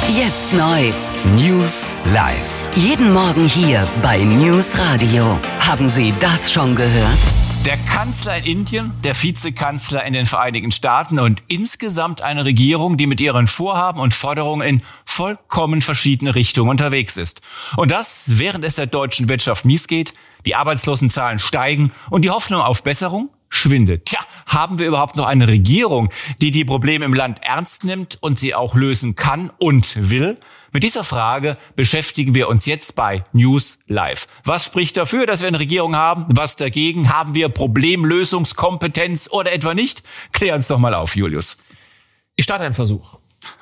Jetzt neu. News Live. Jeden Morgen hier bei News Radio. Haben Sie das schon gehört? Der Kanzler in Indien, der Vizekanzler in den Vereinigten Staaten und insgesamt eine Regierung, die mit ihren Vorhaben und Forderungen in vollkommen verschiedene Richtungen unterwegs ist. Und das, während es der deutschen Wirtschaft mies geht, die Arbeitslosenzahlen steigen und die Hoffnung auf Besserung schwindet. Tja, haben wir überhaupt noch eine Regierung, die die Probleme im Land ernst nimmt und sie auch lösen kann und will? Mit dieser Frage beschäftigen wir uns jetzt bei News Live. Was spricht dafür, dass wir eine Regierung haben? Was dagegen? Haben wir Problemlösungskompetenz oder etwa nicht? Klär uns doch mal auf, Julius. Ich starte einen Versuch.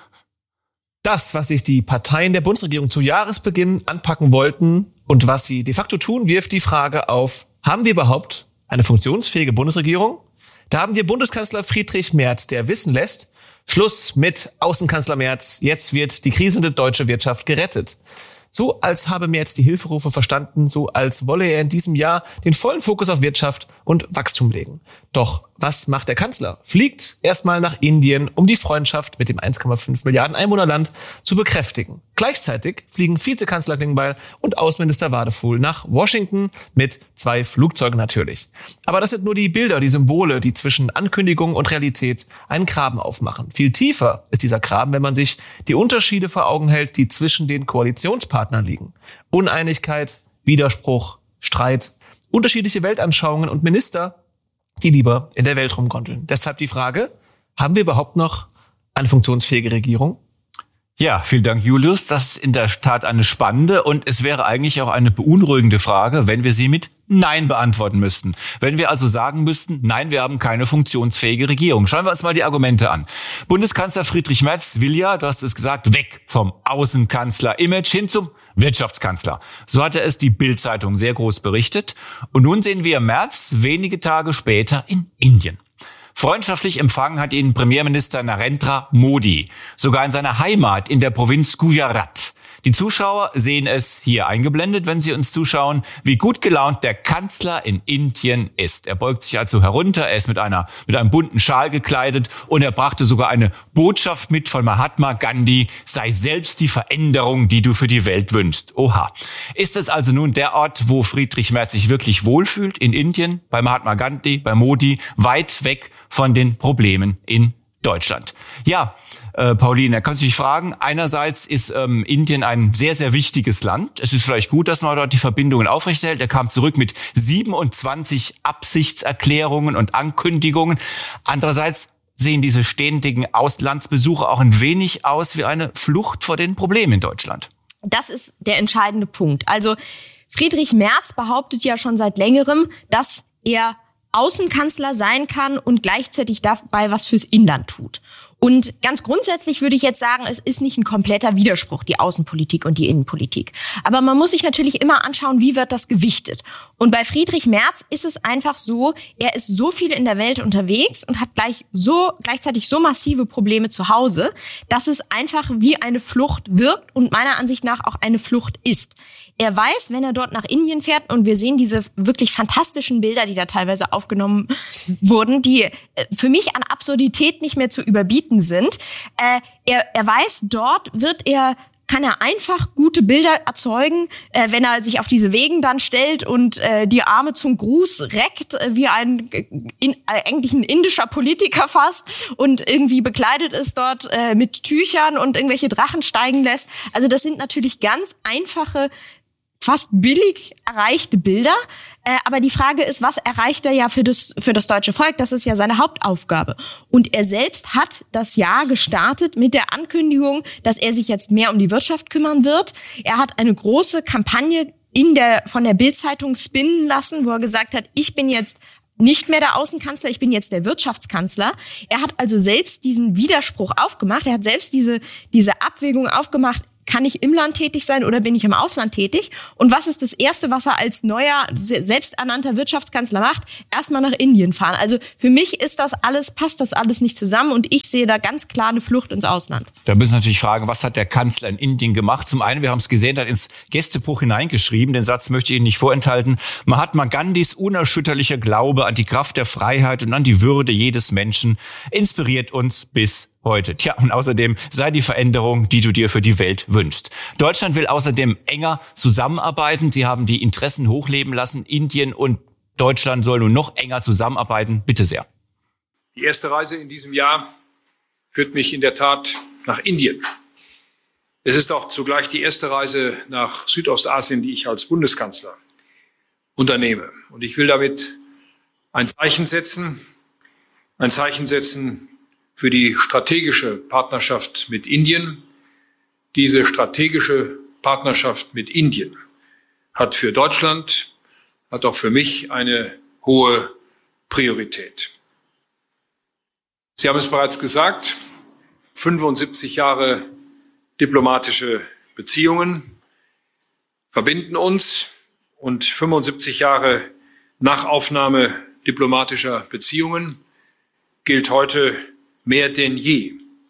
Das, was sich die Parteien der Bundesregierung zu Jahresbeginn anpacken wollten und was sie de facto tun, wirft die Frage auf, haben wir überhaupt eine funktionsfähige Bundesregierung? Da haben wir Bundeskanzler Friedrich Merz, der wissen lässt, Schluss mit Außenkanzler Merz, jetzt wird die krisende deutsche Wirtschaft gerettet. So als habe Merz die Hilferufe verstanden, so als wolle er in diesem Jahr den vollen Fokus auf Wirtschaft und Wachstum legen. Doch was macht der Kanzler? Fliegt erstmal nach Indien, um die Freundschaft mit dem 1,5 Milliarden Einwohnerland zu bekräftigen. Gleichzeitig fliegen Vizekanzler Klingbeil und Außenminister Wadefuhl nach Washington mit 2 Flugzeugen natürlich. Aber das sind nur die Bilder, die Symbole, die zwischen Ankündigung und Realität einen Graben aufmachen. Viel tiefer ist dieser Graben, wenn man sich die Unterschiede vor Augen hält, die zwischen den Koalitionspartnern liegen. Uneinigkeit, Widerspruch, Streit, unterschiedliche Weltanschauungen und Minister, die lieber in der Welt rumgondeln. Deshalb die Frage, haben wir überhaupt noch eine funktionsfähige Regierung? Ja, vielen Dank, Julius. Das ist in der Tat eine spannende und es wäre eigentlich auch eine beunruhigende Frage, wenn wir sie mit Nein beantworten müssten. Wenn wir also sagen müssten, nein, wir haben keine funktionsfähige Regierung. Schauen wir uns mal die Argumente an. Bundeskanzler Friedrich Merz will ja, du hast es gesagt, weg vom Außenkanzler-Image hin zum Wirtschaftskanzler. So hatte es die Bild-Zeitung sehr groß berichtet. Und nun sehen wir Merz wenige Tage später in Indien. Freundschaftlich empfangen hat ihn Premierminister Narendra Modi, sogar in seiner Heimat in der Provinz Gujarat. Die Zuschauer sehen es hier eingeblendet, wenn sie uns zuschauen, wie gut gelaunt der Kanzler in Indien ist. Er beugt sich also herunter, er ist mit einem bunten Schal gekleidet und er brachte sogar eine Botschaft mit von Mahatma Gandhi, sei selbst die Veränderung, die du für die Welt wünschst. Oha. Ist es also nun der Ort, wo Friedrich Merz sich wirklich wohlfühlt, in Indien, bei Mahatma Gandhi, bei Modi, weit weg von den Problemen in Deutschland? Ja, Pauline, da kannst du dich fragen, einerseits ist Indien ein sehr, sehr wichtiges Land. Es ist vielleicht gut, dass man dort die Verbindungen aufrechterhält. Er kam zurück mit 27 Absichtserklärungen und Ankündigungen. Andererseits sehen diese ständigen Auslandsbesuche auch ein wenig aus wie eine Flucht vor den Problemen in Deutschland. Das ist der entscheidende Punkt. Also Friedrich Merz behauptet ja schon seit längerem, dass er Außenkanzler sein kann und gleichzeitig dabei was fürs Inland tut. Und ganz grundsätzlich würde ich jetzt sagen, es ist nicht ein kompletter Widerspruch, die Außenpolitik und die Innenpolitik. Aber man muss sich natürlich immer anschauen, wie wird das gewichtet. Und bei Friedrich Merz ist es einfach so, er ist so viel in der Welt unterwegs und hat gleichzeitig so massive Probleme zu Hause, dass es einfach wie eine Flucht wirkt und meiner Ansicht nach auch eine Flucht ist. Er weiß, wenn er dort nach Indien fährt, und wir sehen diese wirklich fantastischen Bilder, die da teilweise aufgenommen wurden, die für mich an Absurdität nicht mehr zu überbieten sind. Er weiß, dort kann er einfach gute Bilder erzeugen, wenn er sich auf diese Wegen dann stellt und die Arme zum Gruß reckt, wie eigentlich ein indischer Politiker fast, und irgendwie bekleidet ist dort mit Tüchern und irgendwelche Drachen steigen lässt. Also das sind natürlich ganz einfache, fast billig erreichte Bilder. Aber die Frage ist, was erreicht er ja für das deutsche Volk? Das ist ja seine Hauptaufgabe. Und er selbst hat das Jahr gestartet mit der Ankündigung, dass er sich jetzt mehr um die Wirtschaft kümmern wird. Er hat eine große Kampagne von der Bild-Zeitung spinnen lassen, wo er gesagt hat, ich bin jetzt nicht mehr der Außenkanzler, ich bin jetzt der Wirtschaftskanzler. Er hat also selbst diesen Widerspruch aufgemacht. Er hat selbst diese Abwägung aufgemacht. Kann ich im Land tätig sein oder bin ich im Ausland tätig? Und was ist das Erste, was er als neuer, selbsternannter Wirtschaftskanzler macht? Erstmal nach Indien fahren. Also für mich passt das alles nicht zusammen und ich sehe da ganz klar eine Flucht ins Ausland. Da müssen wir natürlich fragen, was hat der Kanzler in Indien gemacht? Zum einen, wir haben es gesehen, er hat ins Gästebuch hineingeschrieben, den Satz möchte ich Ihnen nicht vorenthalten, Mahatma Gandhis unerschütterlicher Glaube an die Kraft der Freiheit und an die Würde jedes Menschen inspiriert uns bis heute. Tja, und außerdem sei die Veränderung, die du dir für die Welt wünschst. Deutschland will außerdem enger zusammenarbeiten. Sie haben die Interessen hochleben lassen. Indien und Deutschland sollen nun noch enger zusammenarbeiten. Bitte sehr. Die erste Reise in diesem Jahr führt mich in der Tat nach Indien. Es ist auch zugleich die erste Reise nach Südostasien, die ich als Bundeskanzler unternehme. Und ich will damit ein Zeichen setzen für die strategische Partnerschaft mit Indien. Diese strategische Partnerschaft mit Indien hat für Deutschland, hat auch für mich eine hohe Priorität. Sie haben es bereits gesagt, 75 Jahre diplomatische Beziehungen verbinden uns und 75 Jahre nach Aufnahme diplomatischer Beziehungen gilt heute mehr denn je.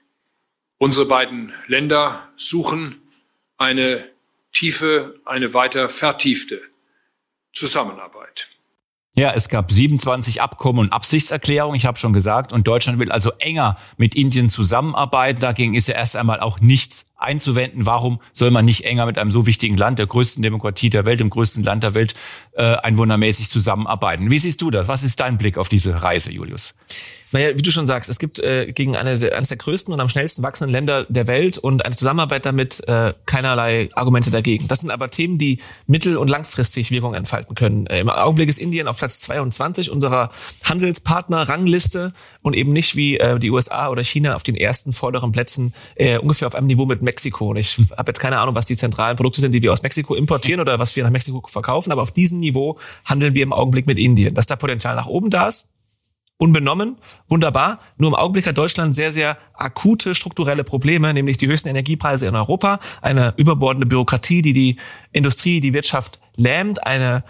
Unsere beiden Länder suchen eine tiefe, eine weiter vertiefte Zusammenarbeit. Ja, es gab 27 Abkommen und Absichtserklärungen, ich habe schon gesagt, und Deutschland will also enger mit Indien zusammenarbeiten. Dagegen ist ja erst einmal auch nichts einzuwenden. Warum soll man nicht enger mit einem so wichtigen Land, der größten Demokratie der Welt, dem größten Land der Welt, einwohnermäßig zusammenarbeiten? Wie siehst du das? Was ist dein Blick auf diese Reise, Julius? Naja, wie du schon sagst, es gibt gegen eines der größten und am schnellsten wachsenden Länder der Welt und eine Zusammenarbeit damit keinerlei Argumente dagegen. Das sind aber Themen, die mittel- und langfristig Wirkung entfalten können. Im Augenblick ist Indien auf Platz 22 unserer Handelspartner-Rangliste und eben nicht wie die USA oder China auf den ersten vorderen Plätzen, ungefähr auf einem Niveau mit Mexiko. Und ich habe jetzt keine Ahnung, was die zentralen Produkte sind, die wir aus Mexiko importieren oder was wir nach Mexiko verkaufen, aber auf diesem Niveau handeln wir im Augenblick mit Indien. Dass da Potenzial nach oben da ist, unbenommen, wunderbar. Nur im Augenblick hat Deutschland sehr, sehr akute strukturelle Probleme, nämlich die höchsten Energiepreise in Europa, eine überbordende Bürokratie, die die Industrie, die Wirtschaft lähmt, eine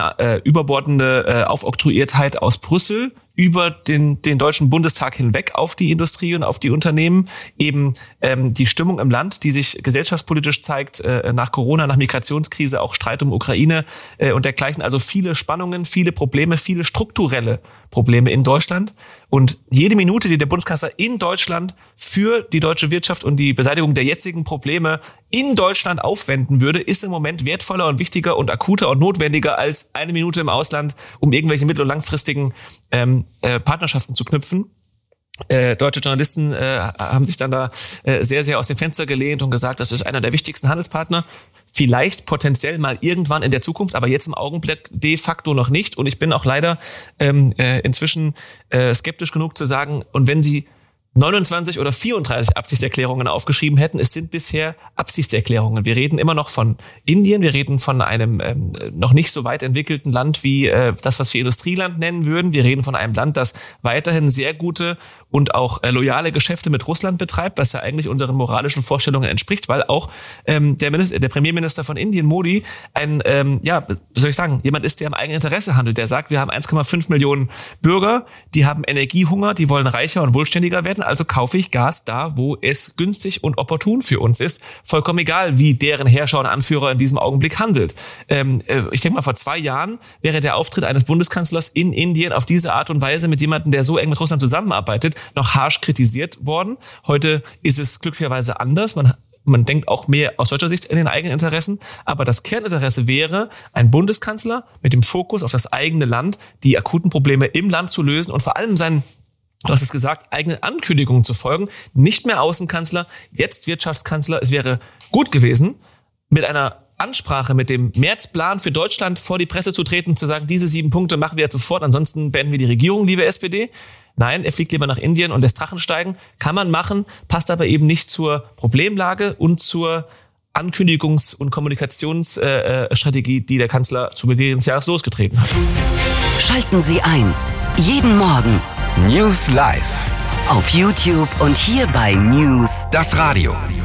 überbordende Aufoktroyiertheit aus Brüssel über den Deutschen Bundestag hinweg auf die Industrie und auf die Unternehmen, eben die Stimmung im Land, die sich gesellschaftspolitisch zeigt nach Corona, nach Migrationskrise, auch Streit um Ukraine und dergleichen. Also viele Spannungen, viele Probleme, viele strukturelle Probleme in Deutschland. Und jede Minute, die der Bundeskanzler in Deutschland für die deutsche Wirtschaft und die Beseitigung der jetzigen Probleme in Deutschland aufwenden würde, ist im Moment wertvoller und wichtiger und akuter und notwendiger als eine Minute im Ausland, um irgendwelche mittel- und langfristigen Partnerschaften zu knüpfen. Deutsche Journalisten haben sich dann da sehr, sehr aus dem Fenster gelehnt und gesagt, das ist einer der wichtigsten Handelspartner. Vielleicht potenziell mal irgendwann in der Zukunft, aber jetzt im Augenblick de facto noch nicht. Und ich bin auch leider inzwischen skeptisch genug zu sagen, und wenn Sie 29 oder 34 Absichtserklärungen aufgeschrieben hätten. Es sind bisher Absichtserklärungen. Wir reden immer noch von Indien, wir reden von einem noch nicht so weit entwickelten Land wie das, was wir Industrieland nennen würden. Wir reden von einem Land, das weiterhin sehr gute und auch loyale Geschäfte mit Russland betreibt, was ja eigentlich unseren moralischen Vorstellungen entspricht, weil auch der Premierminister von Indien, Modi, jemand ist, der im eigenen Interesse handelt. Der sagt, wir haben 1,5 Millionen Bürger, die haben Energiehunger, die wollen reicher und wohlständiger werden. Also kaufe ich Gas da, wo es günstig und opportun für uns ist. Vollkommen egal, wie deren Herrscher und Anführer in diesem Augenblick handelt. Ich denke mal, vor 2 Jahren wäre der Auftritt eines Bundeskanzlers in Indien auf diese Art und Weise mit jemandem, der so eng mit Russland zusammenarbeitet, noch harsch kritisiert worden. Heute ist es glücklicherweise anders. Man denkt auch mehr aus deutscher Sicht in den eigenen Interessen. Aber das Kerninteresse wäre, ein Bundeskanzler mit dem Fokus auf das eigene Land, die akuten Probleme im Land zu lösen und vor allem du hast es gesagt, eigenen Ankündigungen zu folgen. Nicht mehr Außenkanzler, jetzt Wirtschaftskanzler. Es wäre gut gewesen, mit einer Ansprache, mit dem Märzplan für Deutschland vor die Presse zu treten und zu sagen, diese 7 Punkte machen wir jetzt sofort, ansonsten beenden wir die Regierung, liebe SPD. Nein, er fliegt lieber nach Indien und lässt Drachen steigen. Kann man machen, passt aber eben nicht zur Problemlage und zur Ankündigungs- und Kommunikationsstrategie, die der Kanzler zu Beginn des Jahres losgetreten hat. Schalten Sie ein. Jeden Morgen News Live auf YouTube und hier bei News das Radio.